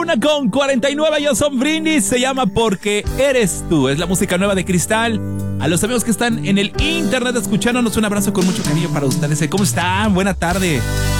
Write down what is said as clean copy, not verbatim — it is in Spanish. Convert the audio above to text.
1:49, yo soy Brindis, se llama Porque Eres Tú, es la música nueva de Cristal. A los amigos que están en el internet escuchándonos, un abrazo con mucho cariño para ustedes. ¿Cómo están? Buena tarde.